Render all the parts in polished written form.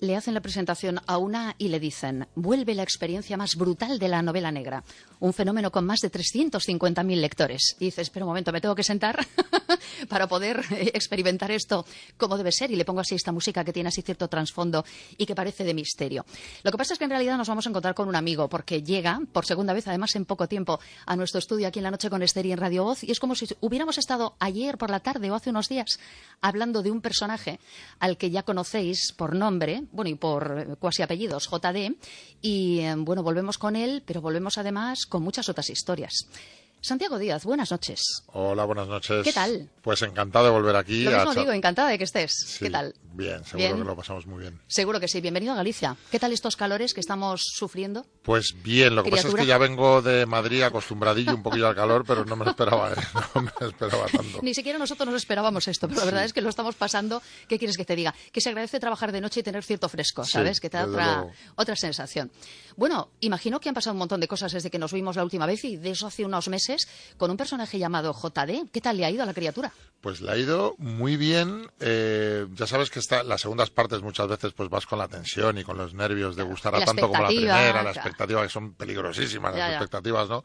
le hacen la presentación a una y le dicen: vuelve la experiencia más brutal de la novela negra, un fenómeno con más de 350.000 lectores. Y dices, espera un momento, me tengo que sentar para poder experimentar esto como debe ser, y le pongo así esta música que tiene así cierto trasfondo y que parece de misterio. Lo que pasa es que en realidad nos vamos a encontrar con un amigo, porque llega por segunda vez, además en poco tiempo, a nuestro estudio aquí en La Noche con Esther y en Radio Voz, y es como si hubiéramos estado ayer por la tarde o hace unos días hablando de un personaje al que ya conocéis por nombre, bueno, y por cuasi apellidos, JD, y bueno, volvemos con él, pero volvemos además con muchas otras historias. Santiago Díaz, buenas noches. Hola, buenas noches. ¿Qué tal? Pues encantado de volver aquí. Lo mismo digo, encantada de que estés. Sí, ¿qué tal? Bien, seguro que lo pasamos muy bien. Seguro que sí. Bienvenido a Galicia. ¿Qué tal estos calores que estamos sufriendo? Pues bien, lo que pasa es que ya vengo de Madrid acostumbradillo un poquillo al calor, pero no me lo esperaba, no me lo esperaba tanto. Ni siquiera nosotros nos esperábamos esto, pero la verdad es que lo estamos pasando. ¿Qué quieres que te diga? Que se agradece trabajar de noche y tener cierto fresco, ¿sabes? Que te da otra sensación. Bueno, imagino que han pasado un montón de cosas desde que nos vimos la última vez, y de eso hace unos meses, con un personaje llamado JD. ¿Qué tal le ha ido a la criatura? Pues le ha ido muy bien. Ya sabes que las segundas partes muchas veces pues vas con la tensión y con los nervios de gustar a tanto como la primera, la expectativa, que son peligrosísimas las expectativas, ¿no?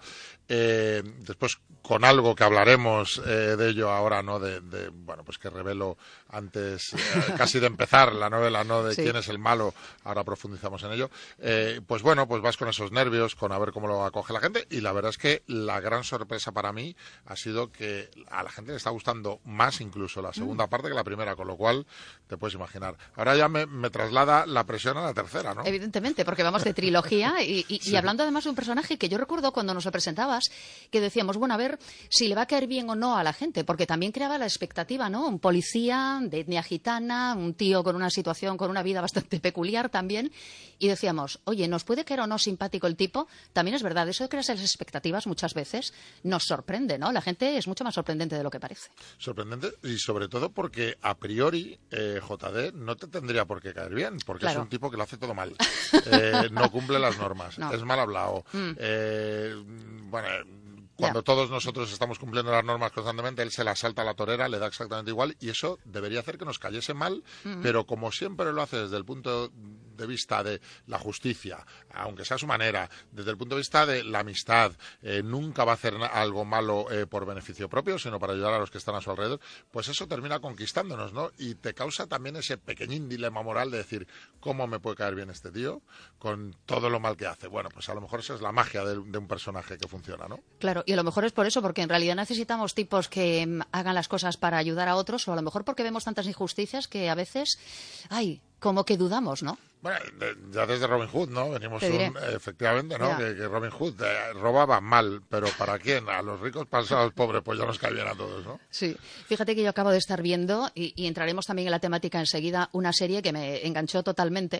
Después con algo que hablaremos de ello ahora, ¿no? Bueno, pues que revelo antes, casi de empezar la novela, ¿no? De quién es el malo, ahora profundizamos en ello. Pues bueno, pues vas con esos nervios, con a ver cómo lo acoge la gente, y la verdad es que la gran sorpresa para mí ha sido que a la gente le está gustando más incluso la segunda parte que la primera, con lo cual te puedes imaginar. Ahora ya me traslada la presión a la tercera, ¿no? Evidentemente, porque vamos de trilogía y hablando además de un personaje que yo recuerdo cuando nos lo presentabas, que decíamos, bueno, a ver si le va a caer bien o no a la gente, porque también creaba la expectativa, ¿no? Un policía de etnia gitana, un tío con una situación, con una vida bastante peculiar también, y decíamos, oye, ¿nos puede caer o no simpático el tipo? También es verdad, eso de crear esas expectativas muchas veces nos sorprende, ¿no? La gente es mucho más sorprendente de lo que parece. Sorprendente, y sobre todo porque a priori JD no te tendría por qué caer bien, porque es un tipo que lo hace todo mal. No cumple las normas, es mal hablado. Bueno, cuando todos nosotros estamos cumpliendo las normas constantemente, él se las salta a la torera, le da exactamente igual, y eso debería hacer que nos cayese mal, pero como siempre lo hace desde el punto de vista de la justicia, aunque sea a su manera, desde el punto de vista de la amistad, nunca va a hacer algo malo por beneficio propio, sino para ayudar a los que están a su alrededor, pues eso termina conquistándonos, ¿no? Y te causa también ese pequeñín dilema moral de decir, ¿cómo me puede caer bien este tío con todo lo mal que hace? Bueno, pues a lo mejor esa es la magia de un personaje que funciona, ¿no? Claro, y a lo mejor es por eso, porque en realidad necesitamos tipos que hagan las cosas para ayudar a otros, o a lo mejor porque vemos tantas injusticias que a veces, como que dudamos, ¿no? Bueno, ya desde Robin Hood, ¿no? Venimos efectivamente, ¿no? Que Robin Hood robaba mal, pero ¿para quién? A los ricos, para los pobres, pues ya nos cae bien a todos, ¿no? Sí. Fíjate que yo acabo de estar viendo, y entraremos también en la temática enseguida, una serie que me enganchó totalmente.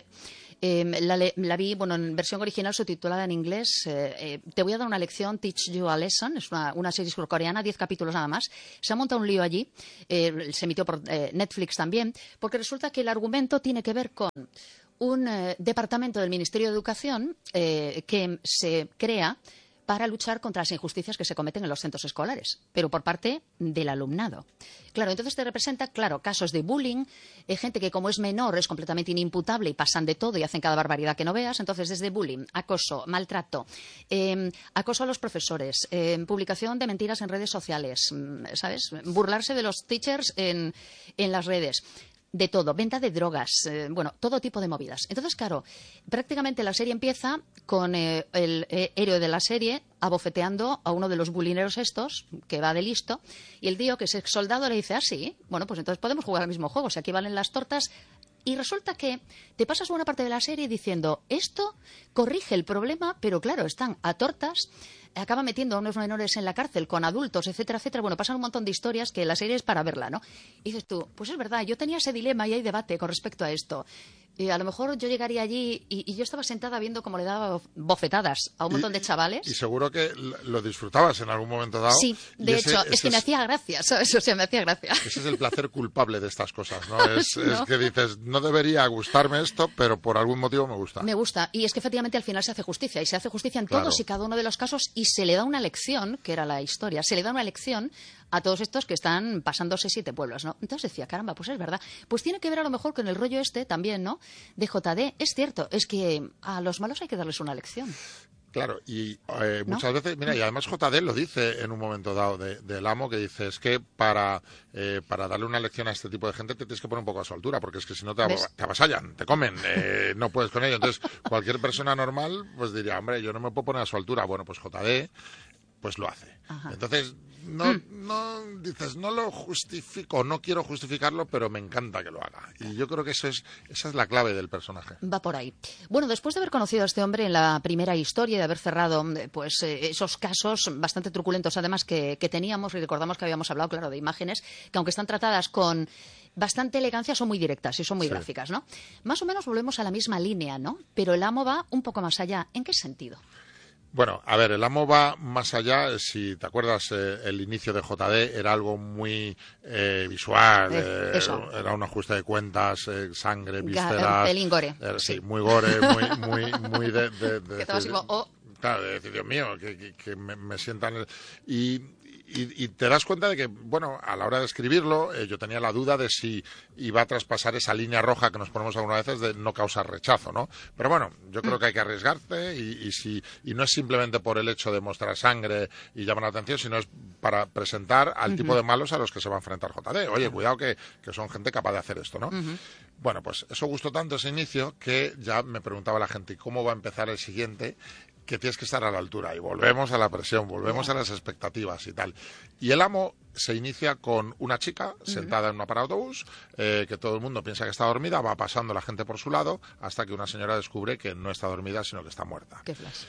La vi, bueno, en versión original subtitulada en inglés. Te voy a dar una lección, Teach You a Lesson. Es una serie surcoreana, 10 capítulos nada más. Se ha montado un lío allí, se emitió por Netflix también, porque resulta que el argumento tiene que ver con un departamento del Ministerio de Educación que se crea para luchar contra las injusticias que se cometen en los centros escolares, pero por parte del alumnado. Claro, entonces te representa, casos de bullying, gente que como es menor es completamente inimputable y pasan de todo y hacen cada barbaridad que no veas. Entonces, desde bullying, acoso, maltrato, acoso a los profesores, publicación de mentiras en redes sociales, ¿sabes? Burlarse de los teachers en las redes. De todo, venta de drogas, bueno, todo tipo de movidas. Entonces, claro, prácticamente la serie empieza con el héroe de la serie abofeteando a uno de los bulineros estos, que va de listo, y el tío, que es ex soldado, le dice, sí, bueno, pues entonces podemos jugar al mismo juego, o sea, aquí valen las tortas. Y resulta que te pasas buena parte de la serie diciendo, esto corrige el problema, pero claro, están a tortas, acaba metiendo a unos menores en la cárcel con adultos, etcétera, etcétera. Bueno, pasan un montón de historias que la serie es para verla, ¿no? Y dices tú, pues es verdad, yo tenía ese dilema y hay debate con respecto a esto. Y a lo mejor yo llegaría allí y yo estaba sentada viendo cómo le daba bofetadas a un montón de chavales. Y seguro que lo disfrutabas en algún momento dado. Sí, de hecho, es que me hacía gracia, ¿sabes? O sea, me hacía gracia. Ese es el placer culpable de estas cosas, ¿no? Es que dices, no debería gustarme esto, pero por algún motivo me gusta. Me gusta. Y es que efectivamente al final se hace justicia. Y se hace justicia en todos y cada uno de los casos, y se le da una lección, que era la historia, se le da una lección a todos estos que están pasándose 7 pueblos, ¿no? Entonces decía, caramba, pues es verdad. Pues tiene que ver a lo mejor con el rollo este también, ¿no? De JD. Es cierto, es que a los malos hay que darles una lección. Claro, y muchas veces, mira, y además JD lo dice en un momento dado del amo, que dice, es que para darle una lección a este tipo de gente te tienes que poner un poco a su altura, porque es que si no te avasallan, te comen, no puedes con ello. Entonces, cualquier persona normal pues diría, hombre, yo no me puedo poner a su altura. Bueno, pues JD pues lo hace. Ajá. Entonces, no dices, no lo justifico, no quiero justificarlo, pero me encanta que lo haga. Y yo creo que esa es la clave del personaje. Va por ahí. Bueno, después de haber conocido a este hombre en la primera historia, de haber cerrado pues esos casos bastante truculentos, además, que teníamos, y recordamos que habíamos hablado, claro, de imágenes, que aunque están tratadas con bastante elegancia, son muy directas y son muy gráficas, ¿no? Más o menos volvemos a la misma línea, ¿no? Pero el amo va un poco más allá. ¿En qué sentido? Bueno, a ver, el amo va más allá. Si te acuerdas, el inicio de JD era algo muy visual, era un ajuste de cuentas, sangre, vísceras. Pelín gore. Sí, muy gore, muy de que te vas como, claro, de decir, Dios mío, que me sientan... Y te das cuenta de que, bueno, a la hora de escribirlo, yo tenía la duda de si iba a traspasar esa línea roja que nos ponemos algunas veces de no causar rechazo, ¿no? Pero bueno, yo creo que hay que arriesgarte y no es simplemente por el hecho de mostrar sangre y llamar la atención, sino es para presentar al tipo de malos a los que se va a enfrentar JD. Oye, cuidado que son gente capaz de hacer esto, ¿no? Bueno, pues eso gustó tanto ese inicio que ya me preguntaba la gente, ¿y cómo va a empezar el siguiente? Que tienes que estar a la altura y volvemos a la presión, volvemos a las expectativas y tal. Y el amo se inicia con una chica sentada en una parada de autobús, que todo el mundo piensa que está dormida, va pasando la gente por su lado hasta que una señora descubre que no está dormida sino que está muerta. Qué flash.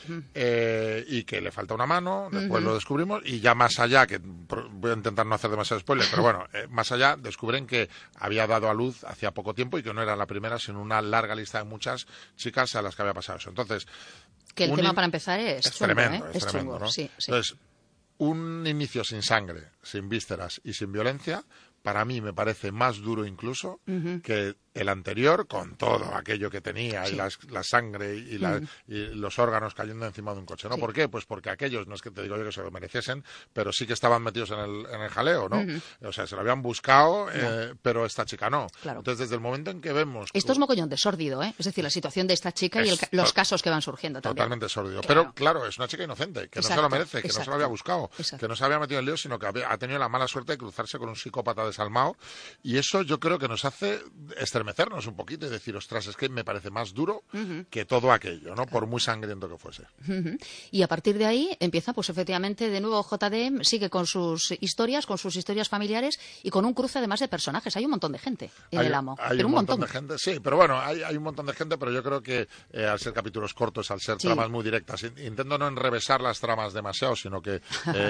Y que le falta una mano, después lo descubrimos y ya más allá, que voy a intentar no hacer demasiado spoiler, pero bueno, más allá descubren que había dado a luz hacía poco tiempo y que no era la primera sino una larga lista de muchas chicas a las que había pasado eso. Entonces, que el tema para empezar es chungo, tremendo, es tremendo, chungo, ¿no? sí. Entonces, un inicio sin sangre, sin vísceras y sin violencia, para mí me parece más duro incluso que el anterior, con todo aquello que tenía y la sangre y los órganos cayendo encima de un coche, ¿no? ¿Por qué? Pues porque aquellos, no es que te digo yo que se lo mereciesen, pero sí que estaban metidos en el jaleo, ¿no? O sea, se lo habían buscado, pero esta chica no. Claro. Entonces, desde el momento en que vemos... Esto es mogollón de sórdido, ¿eh? Es decir, la situación de esta chica y los casos que van surgiendo también. Totalmente sórdido. Claro. Pero, claro, es una chica inocente, que no se lo merece, que no se lo había buscado, que no se había metido en lío, sino que ha tenido la mala suerte de cruzarse con un psicópata desalmado. Y eso yo creo que nos hace estremecernos un poquito y decir, ostras, es que me parece más duro que todo aquello, ¿no? Por muy sangriento que fuese. Y a partir de ahí empieza, pues efectivamente, de nuevo JD sigue con sus historias familiares y con un cruce además de personajes. Hay un montón de gente en el amo. Hay un montón de gente, sí, pero bueno, hay un montón de gente, pero yo creo que al ser capítulos cortos, al ser tramas muy directas, intento no enrevesar las tramas demasiado, sino que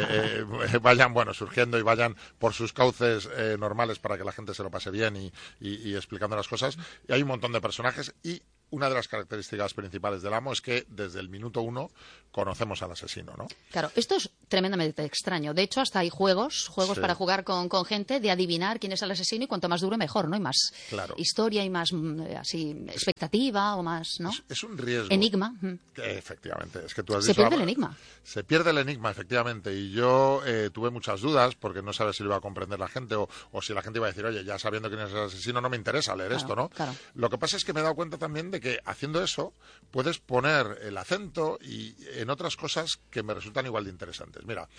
vayan, bueno, surgiendo y vayan por sus cauces normales para que la gente se lo pase bien y explicando las cosas. Y hay un montón de personajes y una de las características principales del amo es que desde el minuto 1 conocemos al asesino, ¿no? Claro, esto es tremendamente extraño. De hecho, hasta hay juegos para jugar con gente de adivinar quién es el asesino y cuanto más dure mejor, ¿no? Y más historia y más así expectativa o más, ¿no? Es un riesgo. Enigma. Efectivamente, es que tú has dicho... Se pierde el enigma. Se pierde el enigma, efectivamente. Y yo tuve muchas dudas porque no sabes si lo iba a comprender la gente o si la gente iba a decir, oye, ya sabiendo quién es el asesino no me interesa leer esto, ¿no? Claro. Lo que pasa es que me he dado cuenta también de que haciendo eso puedes poner el acento y en otras cosas que me resultan igual de interesantes. Mira,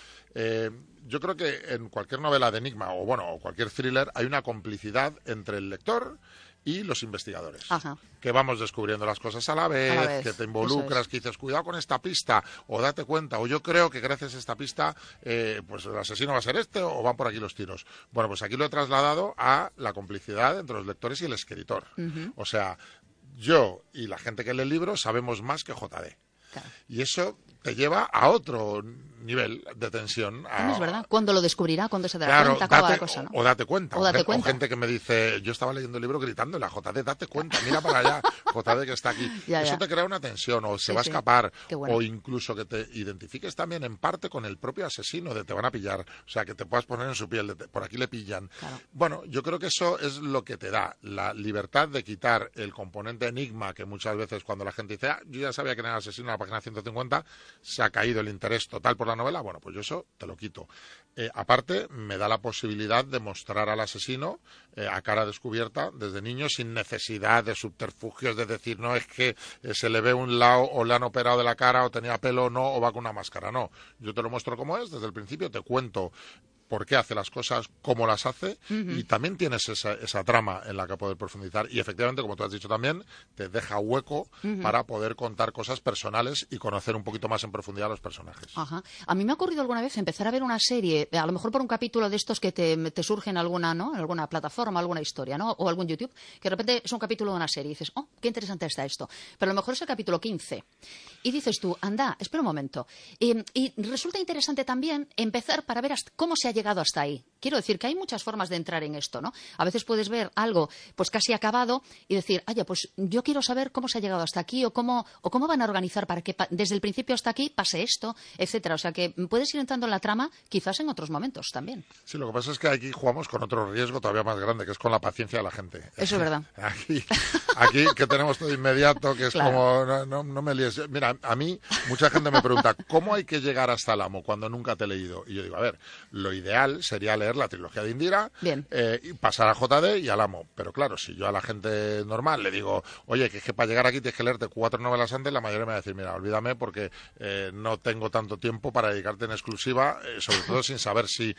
yo creo que en cualquier novela de enigma o cualquier thriller hay una complicidad entre el lector y los investigadores. Ajá. Que vamos descubriendo las cosas a la vez, que te involucras, que dices, cuidado con esta pista, o date cuenta, o yo creo que gracias a esta pista, pues el asesino va a ser este, o van por aquí los tiros. Bueno, pues aquí lo he trasladado a la complicidad entre los lectores y el escritor. O sea, yo y la gente que lee el libro sabemos más que JD. Claro. Y eso te lleva a otro nivel de tensión. Es verdad. ¿Cuándo lo descubrirá? ¿Cuándo se dará cuenta? ¿Cómo va la cosa, no? O date cuenta. O gente que me dice, yo estaba leyendo el libro gritándole a JD, date cuenta, mira para allá, JD que está aquí. Eso te crea una tensión, o se va a escapar, o incluso que te identifiques también en parte con el propio asesino, de te van a pillar, o sea, que te puedas poner en su piel, por aquí le pillan. Claro. Bueno, yo creo que eso es lo que te da, la libertad de quitar el componente enigma, que muchas veces cuando la gente dice, yo ya sabía que era el asesino en la página 150, se ha caído el interés total por la novela, bueno, pues yo eso te lo quito. Aparte, me da la posibilidad de mostrar al asesino a cara descubierta desde niño, sin necesidad de subterfugios, de decir, no, es que se le ve un lado o le han operado de la cara o tenía pelo o no, o va con una máscara. No, yo te lo muestro como es, desde el principio te cuento por qué hace las cosas, cómo las hace, y también tienes esa trama en la que poder profundizar. Y efectivamente, como tú has dicho también, te deja hueco para poder contar cosas personales y conocer un poquito más en profundidad a los personajes. Ajá. A mí me ha ocurrido alguna vez empezar a ver una serie, a lo mejor por un capítulo de estos que te surge en alguna, ¿no? En alguna plataforma, alguna historia, ¿no? O algún YouTube, que de repente es un capítulo de una serie y dices, oh, qué interesante está esto. Pero a lo mejor es el capítulo 15. Y dices tú, anda, espera un momento. Y resulta interesante también empezar para ver cómo se ha llegado hasta ahí. Quiero decir que hay muchas formas de entrar en esto, ¿no? A veces puedes ver algo pues casi acabado y decir, oye, pues yo quiero saber cómo se ha llegado hasta aquí o cómo van a organizar para que desde el principio hasta aquí pase esto, etcétera. O sea que puedes ir entrando en la trama quizás en otros momentos también. Sí, lo que pasa es que aquí jugamos con otro riesgo todavía más grande, que es con la paciencia de la gente. Eso es verdad. Aquí que tenemos todo inmediato, que es claro. Como, no me líes. Mira, a mí mucha gente me pregunta, ¿cómo hay que llegar hasta el amo cuando nunca te he leído? Y yo digo, a ver, lo ideal sería leer la trilogía de Indira y pasar a JD y al amo. Pero claro, si yo a la gente normal le digo, oye, que es que para llegar aquí tienes que leerte 4 novelas antes, la mayoría me va a decir, mira, olvídame porque no tengo tanto tiempo para dedicarte en exclusiva, sobre todo sin saber si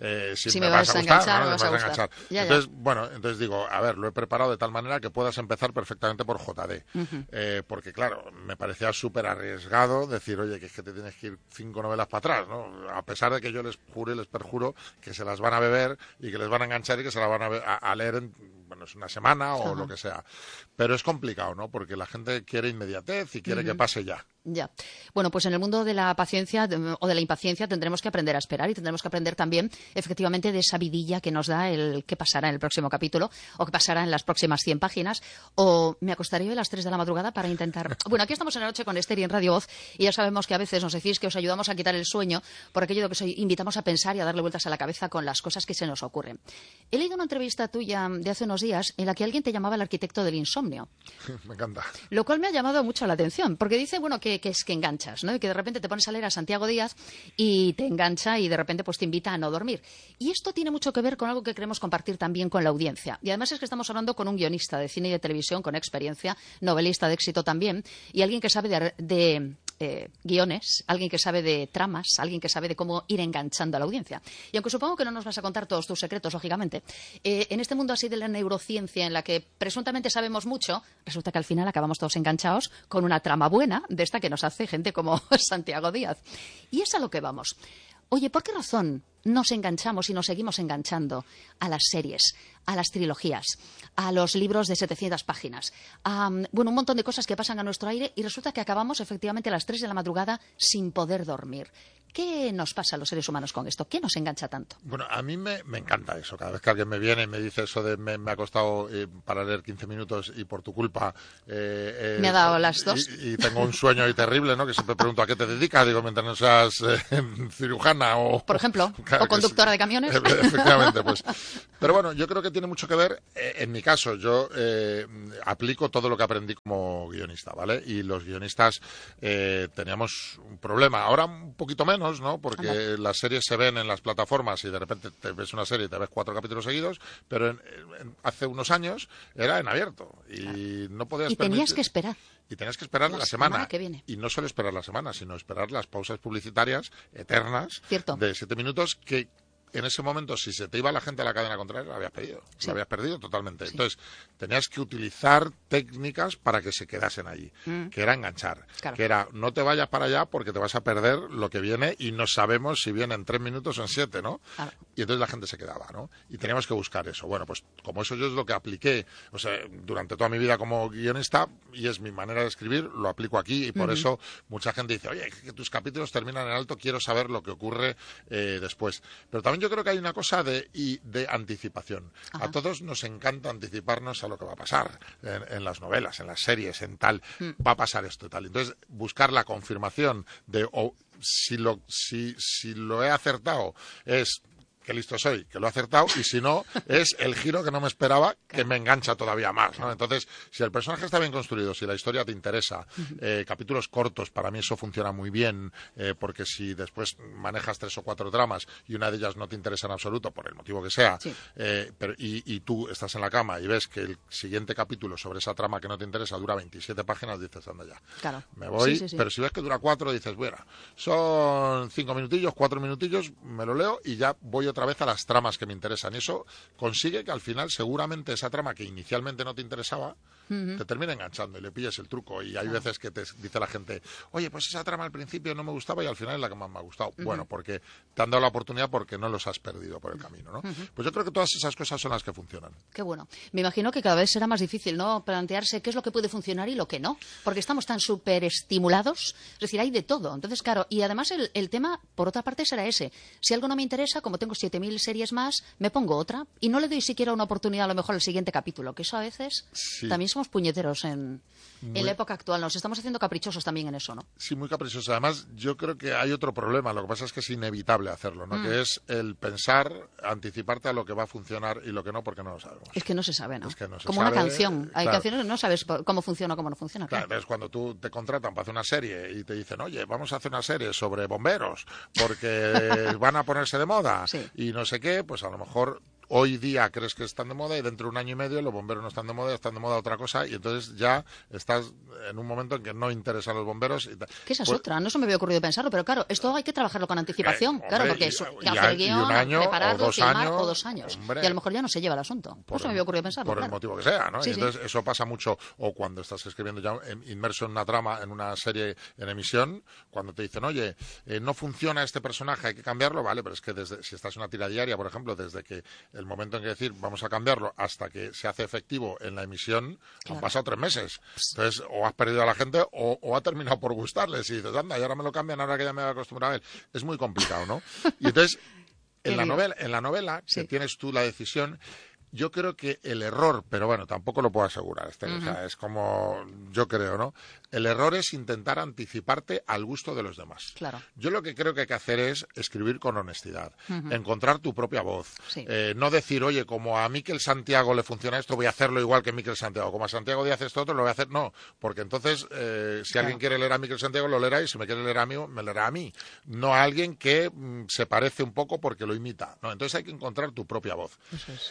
me vas a gustar, ¿no? Me vas a enganchar. Entonces, bueno, entonces digo, a ver, lo he preparado de tal manera que puedas empezar perfectamente por JD. Porque claro, me parecía súper arriesgado decir, oye, que es que te tienes que ir 5 novelas para atrás, ¿no? A pesar de que yo les perjuro que se las van a beber y que les van a enganchar y que se las van a leer en, bueno, es una semana o lo que sea. Pero es complicado, ¿no? Porque la gente quiere inmediatez y quiere que pase ya. Ya. Bueno, pues en el mundo de la paciencia o de la impaciencia tendremos que aprender a esperar y tendremos que aprender también, efectivamente, de esa vidilla que nos da el qué pasará en el próximo capítulo o qué pasará en las próximas 100 páginas. O me acostaré a las 3 de la madrugada para intentar... Bueno, aquí estamos en la noche con Esther y en Radio Voz y ya sabemos que a veces nos decís que os ayudamos a quitar el sueño por aquello de que os invitamos a pensar y a darle vueltas a la cabeza con las cosas que se nos ocurren. He leído una entrevista tuya de hace unos días en la que alguien te llamaba el arquitecto del insomnio. Me encanta. Lo cual me ha llamado mucho la atención, porque dice, bueno, que es que enganchas, ¿no? Y que de repente te pones a leer a Santiago Díaz y te engancha y de repente pues te invita a no dormir. Y esto tiene mucho que ver con algo que queremos compartir también con la audiencia. Y además es que estamos hablando con un guionista de cine y de televisión con experiencia, novelista de éxito también, y alguien que sabe de guiones, alguien que sabe de tramas, alguien que sabe de cómo ir enganchando a la audiencia. Y aunque supongo que no nos vas a contar todos tus secretos, lógicamente, en este mundo así de la neurociencia en la que presuntamente sabemos mucho, resulta que al final acabamos todos enganchados con una trama buena de esta que nos hace gente como Santiago Díaz. Y es a lo que vamos. Oye, ¿por qué razón nos enganchamos y nos seguimos enganchando a las series, a las trilogías, a los libros de 700 páginas, a un montón de cosas que pasan a nuestro aire y resulta que acabamos efectivamente a las 3 de la madrugada sin poder dormir? ¿Qué nos pasa a los seres humanos con esto? ¿Qué nos engancha tanto? Bueno, a mí me encanta eso. Cada vez que alguien me viene y me dice eso de me ha costado para leer 15 minutos y por tu culpa... me ha dado las 2. Y tengo un sueño ahí terrible, ¿no? Que siempre pregunto a qué te dedicas. Digo, mientras no seas cirujana o... Por ejemplo, claro, o conductora de camiones. Efectivamente, pues. Pero bueno, yo creo que tiene mucho que ver, en mi caso, yo aplico todo lo que aprendí como guionista, ¿vale? Y los guionistas teníamos un problema. Ahora un poquito menos, ¿no? Porque las series se ven en las plataformas y de repente te ves una serie y te ves 4 capítulos seguidos, pero hace unos años era en abierto y no podías permitir... tenías que esperar. Y tenías que esperar la semana que viene. Y no solo esperar la semana, sino esperar las pausas publicitarias eternas. Cierto. De 7 minutos que en ese momento, si se te iba la gente a la cadena contraria, la habías perdido. Sí. La habías perdido totalmente. Sí. Entonces, tenías que utilizar técnicas para que se quedasen allí, que era enganchar. Claro. Que era, no te vayas para allá porque te vas a perder lo que viene y no sabemos si viene en 3 minutos o en 7, ¿no? Claro. Y entonces la gente se quedaba, ¿no? Y teníamos que buscar eso. Bueno, pues como eso yo es lo que apliqué, o sea, durante toda mi vida como guionista, y es mi manera de escribir, lo aplico aquí y por eso mucha gente dice, oye, que tus capítulos terminan en alto, quiero saber lo que ocurre después. Pero también yo creo que hay una cosa de anticipación. Ajá. A todos nos encanta anticiparnos a lo que va a pasar en las novelas, en las series, en tal. Va a pasar esto y tal. Entonces, buscar la confirmación de si lo he acertado es qué listo soy, que lo he acertado, y si no, es el giro que no me esperaba, que me engancha todavía más, ¿no? Entonces, si el personaje está bien construido, si la historia te interesa, capítulos cortos, para mí eso funciona muy bien, porque si después manejas 3 o 4 tramas y una de ellas no te interesa en absoluto, por el motivo que sea, y tú estás en la cama y ves que el siguiente capítulo sobre esa trama que no te interesa dura 27 páginas, dices, anda ya, claro, me voy, pero si ves que dura 4, dices, bueno, son 5 minutillos, 4 minutillos, me lo leo y ya voy otra vez a las tramas que me interesan. Y eso consigue que al final seguramente esa trama que inicialmente no te interesaba te termina enganchando y le pilles el truco. Y hay veces que te dice la gente, oye, pues esa trama al principio no me gustaba y al final es la que más me ha gustado. Bueno, porque te han dado la oportunidad porque no los has perdido por el camino, ¿no? Pues yo creo que todas esas cosas son las que funcionan. Qué bueno. Me imagino que cada vez será más difícil, ¿no?, plantearse qué es lo que puede funcionar y lo que no, porque estamos tan súper estimulados, es decir, hay de todo. Entonces, claro, y además el tema, por otra parte, será ese. Si algo no me interesa, como tengo 7.000 series más, me pongo otra y no le doy siquiera una oportunidad a lo mejor al siguiente capítulo, que eso a veces también somos puñeteros en la época actual. Nos estamos haciendo caprichosos también en eso, ¿no? Sí, muy caprichosos. Además, yo creo que hay otro problema, lo que pasa es que es inevitable hacerlo, ¿no? Que es el pensar, anticiparte a lo que va a funcionar y lo que no, porque no lo sabemos. Es que no se sabe, ¿no? Es que no se como sabe, una canción. Hay claro. canciones que no sabes cómo funciona o cómo no funciona. Claro, es cuando tú te contratan para hacer una serie y te dicen, oye, vamos a hacer una serie sobre bomberos porque van a ponerse de moda y no sé qué, pues a lo mejor hoy día crees que están de moda y dentro de 1 año y medio los bomberos no están de moda, están de moda otra cosa y entonces ya estás en un momento en que no interesan los bomberos. Que esa es otra, no se me había ocurrido pensarlo, pero claro, esto hay que trabajarlo con anticipación, claro, porque hacer el guión, prepararlo, filmar o 2 años. Hombre, y a lo mejor ya no se lleva el asunto. No se me había ocurrido pensarlo. Por el motivo que sea, ¿no? Y entonces eso pasa mucho, o cuando estás escribiendo ya inmerso en una trama, en una serie en emisión, cuando te dicen, oye, no funciona este personaje, hay que cambiarlo, vale, pero es que si estás en una tira diaria, por ejemplo, desde que el momento en que decir vamos a cambiarlo hasta que se hace efectivo en la emisión, han pasado 3 meses. Entonces, o has perdido a la gente o ha terminado por gustarles. Y dices, anda, y ahora me lo cambian, ahora que ya me he acostumbrado a él. Es muy complicado, ¿no? Y entonces, en la novela que tienes tú la decisión, yo creo que el error, pero bueno, tampoco lo puedo asegurar, o sea, es como yo creo, ¿no? El error es intentar anticiparte al gusto de los demás. Claro. Yo lo que creo que hay que hacer es escribir con honestidad, encontrar tu propia voz, no decir, oye, como a Miquel Santiago le funciona esto, voy a hacerlo igual que Miquel Santiago, como a Santiago Díaz esto otro, lo voy a hacer, no, porque entonces si alguien quiere leer a Miquel Santiago, lo leerá, y si me quiere leer a mí, me leerá a mí, no a alguien que se parece un poco porque lo imita, ¿no? Entonces hay que encontrar tu propia voz. Eso es.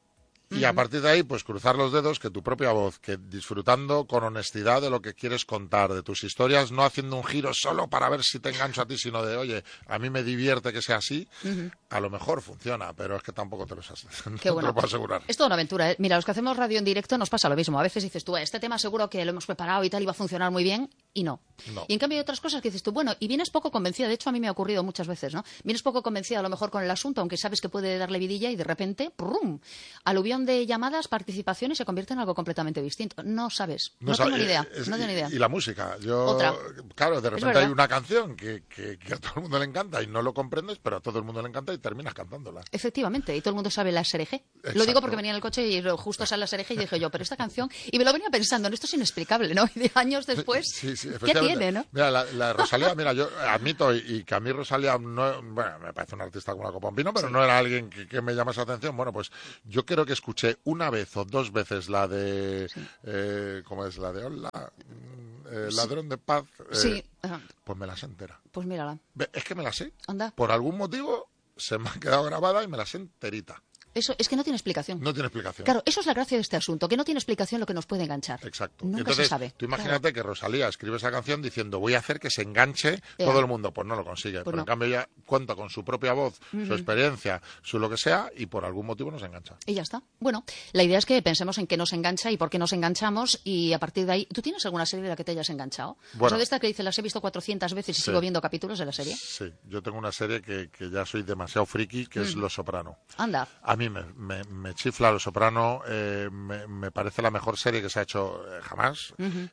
Y a partir de ahí, pues cruzar los dedos, que tu propia voz, que disfrutando con honestidad de lo que quieres contar, de tus historias, no haciendo un giro solo para ver si te engancho a ti, sino de, oye, a mí me divierte que sea así, a lo mejor funciona, pero es que tampoco te lo puedo asegurar. Es toda una aventura, ¿eh? Mira, los que hacemos radio en directo nos pasa lo mismo. A veces dices tú, este tema seguro que lo hemos preparado y tal, y va a funcionar muy bien, y no. Y en cambio hay otras cosas que dices tú, bueno, y vienes poco convencida, de hecho a mí me ha ocurrido muchas veces, ¿no? Vienes poco convencida a lo mejor con el asunto, aunque sabes que puede darle vidilla, y de repente, ¡prum!, aluvión de llamadas, participaciones, se convierte en algo completamente distinto. No sabes, no tengo ni idea. No tengo ni idea. Y la música, claro, de repente hay una canción que a todo el mundo le encanta y no lo comprendes, pero a todo el mundo le encanta y terminas cantándola. Efectivamente, y todo el mundo sabe la SRG. Lo digo porque venía en el coche y justo sale la SRG y dije yo, pero esta canción, y me lo venía pensando, esto es inexplicable, ¿no? Y de años después, ¿qué tiene, no? Mira, la Rosalía, mira, yo admito y que a mí Rosalía, no, bueno, me parece una artista como la copa un pino, pero no era alguien que me llamase la atención. Bueno, pues yo creo que escuché una vez o 2 veces la de, ¿cómo es? La de Hola, Ladrón de Paz. Pues me la sé entera. Pues mírala. Es que me la sé. Anda. Por algún motivo se me ha quedado grabada y me la sé enterita. Eso es que no tiene explicación. No tiene explicación. Claro, eso es la gracia de este asunto, que no tiene explicación lo que nos puede enganchar. Exacto. Nunca Entonces, se sabe. Tú imagínate que Rosalía escribe esa canción diciendo voy a hacer que se enganche todo el mundo. Pues no lo consigue. Pero en cambio ella cuenta con su propia voz, su experiencia, su lo que sea, y por algún motivo nos engancha. Y ya está. Bueno, la idea es que pensemos en qué nos engancha y por qué nos enganchamos, y a partir de ahí... ¿Tú tienes alguna serie de la que te hayas enganchado? Bueno, o sea, de esta que dice, las he visto 400 veces y sigo viendo capítulos de la serie. Sí, yo tengo una serie que ya soy demasiado friki, que es Los Soprano. Anda. A mí me chifla Los Soprano, me parece la mejor serie que se ha hecho jamás,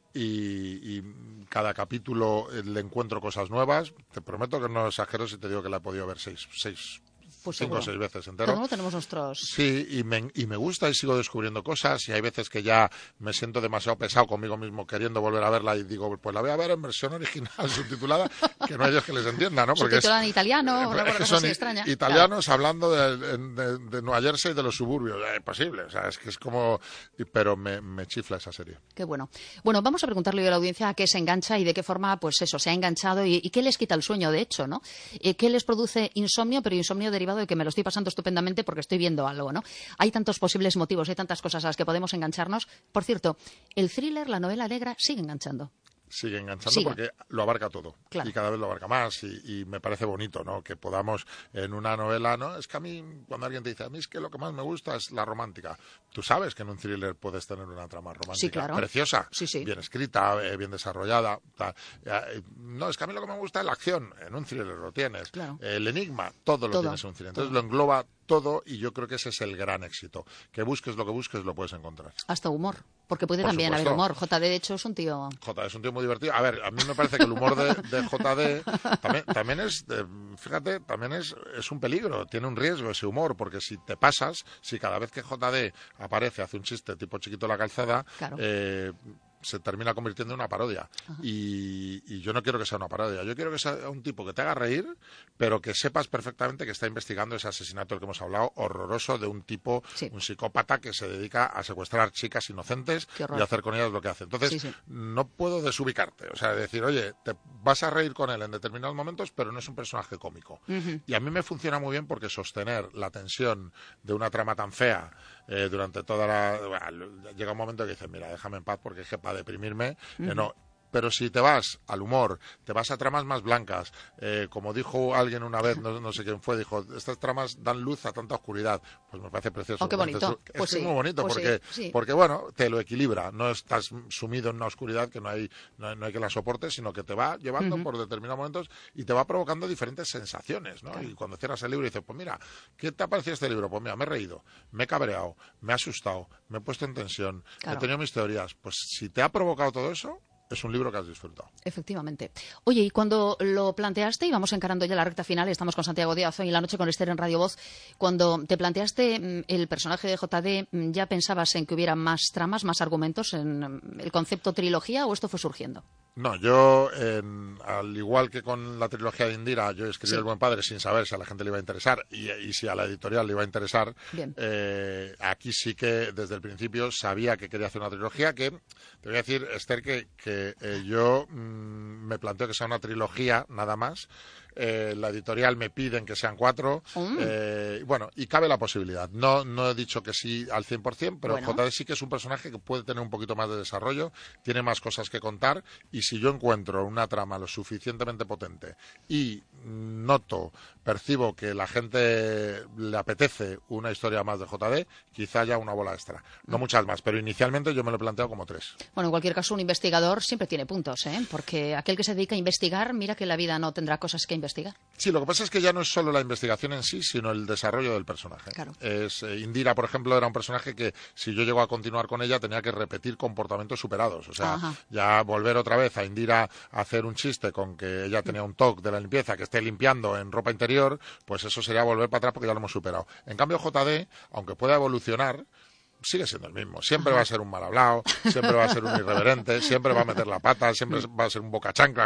y cada capítulo le encuentro cosas nuevas. Te prometo que no exagero si te digo que la he podido ver 6 Pues 5 o 6 veces entero. Cada uno tenemos nuestros... Sí, y me gusta y sigo descubriendo cosas, y hay veces que ya me siento demasiado pesado conmigo mismo queriendo volver a verla y digo, pues la voy a ver en versión original subtitulada, que no hay Dios que les entienda, ¿no? Porque subtitulada en italiano, una cosa así extraña. Italianos hablando de Nueva Jersey y de los suburbios, es posible, o sea, es que es como... Pero me chifla esa serie. Qué bueno. Bueno, vamos a preguntarle a la audiencia a qué se engancha y de qué forma, pues eso, se ha enganchado y qué les quita el sueño, de hecho, ¿no? ¿Qué les produce insomnio, pero insomnio derivado de que me lo estoy pasando estupendamente porque estoy viendo algo, ¿no? Hay tantos posibles motivos, hay tantas cosas a las que podemos engancharnos. Por cierto, el thriller, la novela negra, sigue enganchando. Sigue enganchando porque lo abarca todo, claro. Y cada vez lo abarca más, y me parece bonito, ¿no? Que podamos en una novela, ¿no? Es que a mí, cuando alguien te dice, a mí es que lo que más me gusta es la romántica, tú sabes que en un thriller puedes tener una trama romántica preciosa, bien escrita, bien desarrollada, no, es que a mí lo que me gusta es la acción, en un thriller lo tienes, el enigma, todo lo tienes en un thriller, entonces lo engloba todo, y yo creo que ese es el gran éxito, que busques lo que busques lo puedes encontrar. Hasta humor, porque puede también haber humor. JD, de hecho, es un tío... JD es un tío muy divertido. A ver, a mí me parece que el humor de JD también es, fíjate, también es un peligro, tiene un riesgo ese humor, porque si te pasas, si cada vez que JD aparece, hace un chiste tipo Chiquito la calzada, se termina convirtiendo en una parodia. Y yo no quiero que sea una parodia. Yo quiero que sea un tipo que te haga reír, pero que sepas perfectamente que está investigando ese asesinato del que hemos hablado, horroroso, de un tipo, un psicópata que se dedica a secuestrar chicas inocentes y hacer con ellas lo que hace. Entonces, no puedo desubicarte. O sea, decir, oye, te vas a reír con él en determinados momentos, pero no es un personaje cómico. Y a mí me funciona muy bien porque sostener la tensión de una trama tan fea durante toda llega un momento que dices, mira, déjame en paz porque es que para deprimirme, no. Pero si te vas al humor, te vas a tramas más blancas, como dijo alguien una vez, no sé quién fue, dijo, estas tramas dan luz a tanta oscuridad, pues me parece precioso. Oh, qué bonito. Es muy bonito porque, bueno, te lo equilibra, no estás sumido en una oscuridad que no hay que la soporte, sino que te va llevando por determinados momentos y te va provocando diferentes sensaciones, ¿no? Y cuando cierras el libro y dices, pues mira, ¿qué te ha parecido este libro? Pues mira, me he reído, me he cabreado, me he asustado, me he puesto en tensión, he tenido mis teorías. Pues si te ha provocado todo eso, es un libro que has disfrutado. Efectivamente. Oye, y cuando lo planteaste, y vamos encarando ya la recta final, estamos con Santiago Díaz hoy en la noche con Esther en Radio Voz, cuando te planteaste el personaje de JD, ¿ya pensabas en que hubiera más tramas, más argumentos en el concepto trilogía o esto fue surgiendo? No, yo, al igual que con la trilogía de Indira, yo escribí El buen padre sin saber si a la gente le iba a interesar y si a la editorial le iba a interesar. Aquí sí que desde el principio sabía que quería hacer una trilogía que, te voy a decir, Esther, que yo me planteo que sea una trilogía nada más. La editorial me piden que sean 4. Bueno, y cabe la posibilidad. No he dicho que sí al 100%, pero JD sí que es un personaje que puede tener un poquito más de desarrollo, tiene más cosas que contar, y si yo encuentro una trama lo suficientemente potente y percibo que la gente le apetece una historia más de JD, quizá haya una bola extra. No muchas más, pero inicialmente yo me lo he planteado como 3. Bueno, en cualquier caso, un investigador siempre tiene puntos, porque aquel que se dedica a investigar, mira que la vida no tendrá cosas que investigar. Sí, lo que pasa es que ya no es solo la investigación en sí, sino el desarrollo del personaje. Claro. Indira, por ejemplo, era un personaje que si yo llego a continuar con ella tenía que repetir comportamientos superados. O sea, ya volver otra vez a Indira a hacer un chiste con que ella tenía un TOC de la limpieza, que esté limpiando en ropa interior, pues eso sería volver para atrás porque ya lo hemos superado. En cambio, JD, aunque pueda evolucionar, sigue siendo el mismo. Siempre va a ser un mal hablado, siempre va a ser un irreverente, siempre va a meter la pata, siempre va a ser un boca chancla.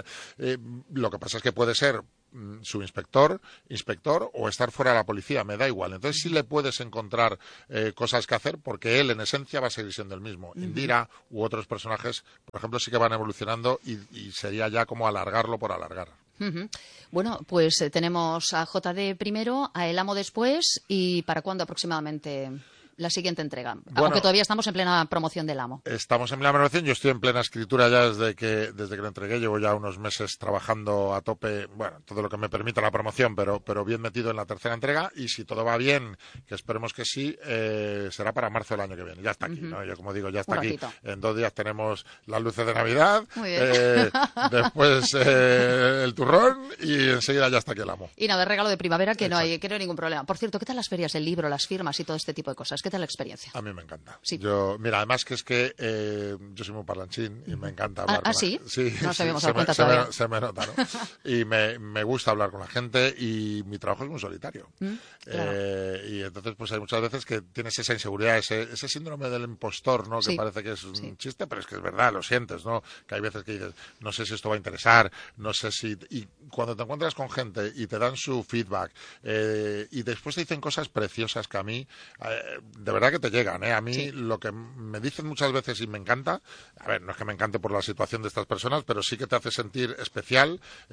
Lo que pasa es que puede ser su inspector o estar fuera de la policía, me da igual. Entonces sí le puedes encontrar cosas que hacer porque él en esencia va a seguir siendo el mismo. Indira u otros personajes, por ejemplo, sí que van evolucionando y sería ya como alargarlo por alargar. Bueno, pues tenemos a JD primero, a El Amo después, y ¿para cuándo aproximadamente la siguiente entrega? Bueno, aunque todavía estamos en plena promoción del Amo. Estamos en plena promoción, yo estoy en plena escritura ya desde que lo entregué, llevo ya unos meses trabajando a tope, bueno, todo lo que me permita la promoción, pero bien metido en la tercera entrega, y si todo va bien, que esperemos que sí, será para marzo del año que viene. Ya está aquí, ¿no? Yo como digo, ya está aquí. En 2 días tenemos las luces de Navidad, después el turrón, y enseguida ya está aquí el Amo. Y nada, regalo de primavera que no hay ningún problema. Por cierto, ¿qué tal las ferias del libro, las firmas y todo este tipo de cosas? ¿Qué tal la experiencia? A mí me encanta. Sí. Mira, además que es que yo soy muy parlanchín y me encanta hablar con ¿sí? Sí, no sí, sabíamos cuenta todavía. Se me nota, ¿no? Y me gusta hablar con la gente y mi trabajo es muy solitario. Claro. Y entonces pues hay muchas veces que tienes esa inseguridad, ese síndrome del impostor, ¿no? Que parece que es un chiste, pero es que es verdad, lo sientes, ¿no? Que hay veces que dices, no sé si esto va a interesar, no sé si... Y cuando te encuentras con gente y te dan su feedback y después te dicen cosas preciosas que a mí, de verdad que te llegan, ¿eh? A mí lo que me dicen muchas veces y me encanta, a ver, no es que me encante por la situación de estas personas, pero sí que te hace sentir especial